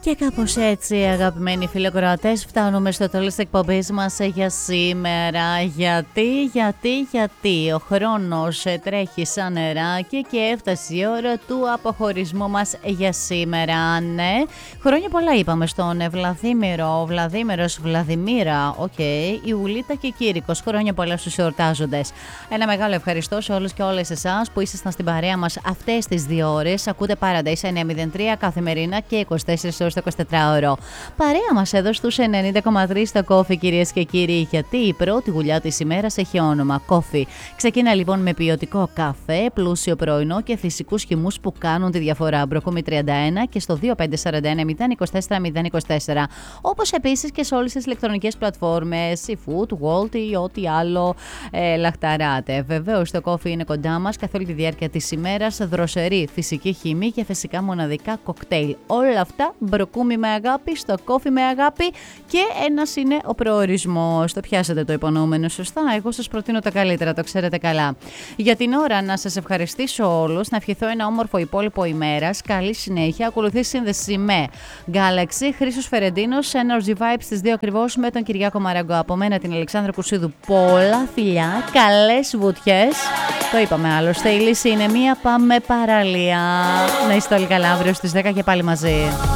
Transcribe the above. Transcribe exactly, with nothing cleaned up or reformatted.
Και κάπως έτσι, αγαπημένοι φιλοκροατές, φτάνουμε στο τέλος της εκπομπής μας για σήμερα. Γιατί, γιατί, γιατί ο χρόνος τρέχει σαν νεράκι και έφτασε η ώρα του αποχωρισμού μας για σήμερα. Ναι, χρόνια πολλά είπαμε στον Βλαδίμηρο, ο Βλαδίμηρος, Βλαδιμίρα, οκ, okay, η Ουλίτα και Κήρικος. Χρόνια πολλά στους εορτάζοντες. Ένα μεγάλο ευχαριστώ σε όλους και όλες εσάς που ήσασταν στην παρέα μας αυτές τις δύο ώρες. Ακούτε Paradise εννιακόσια τρία καθημερινά και είκοσι τέσσερις ώρες το εικοσιτετράωρο. Παρέα μας εδώ στους ενενήντα κόμμα τρία στο Coffee, κυρίες και κύριοι, γιατί η πρώτη γουλιά της ημέρας έχει όνομα Coffee. Ξεκίνα λοιπόν με ποιοτικό καφέ, πλούσιο πρωινό και φυσικούς χυμούς που κάνουν τη διαφορά. Μπροκούμι τριάντα ένα και στο δύο πέντε τέσσερα ένα μηδέν είκοσι τέσσερα μηδέν είκοσι τέσσερα. Όπως επίσης και σε όλες τις ηλεκτρονικές πλατφόρμες, eFood, Wolt ή ό,τι άλλο ε, λαχταράτε. Βεβαίως το Coffee είναι κοντά μας καθ' όλη τη διάρκεια της ημέρας. Δροσερή, φυσική χυμή και φυσικά μοναδικά κοκτέιλ. Όλα αυτά μπροκούμι με αγάπη, στο Coffee με αγάπη και ένας είναι ο προορισμός. Το πιάσατε το υπονοούμενο σωστά. Εγώ σας προτείνω τα καλύτερα, το ξέρετε καλά. Για την ώρα να σας ευχαριστήσω όλους, να ευχηθώ ένα όμορφο υπόλοιπο ημέρας. Καλή συνέχεια. Ακολουθεί σύνδεση με Galaxy, Χρήστος Φερεντίνος, Energy Vibes στις δύο ακριβώς με τον Κυριάκο Μαραγκό. Από μένα την Αλεξάνδρα Κουσίδου. Πολλά φιλιά, καλές βουτιές. Το είπαμε άλλωστε, η λύση είναι μία, πάμε παραλία. Να είστε όλοι καλά αύριο στις δέκα και πάλι μαζί.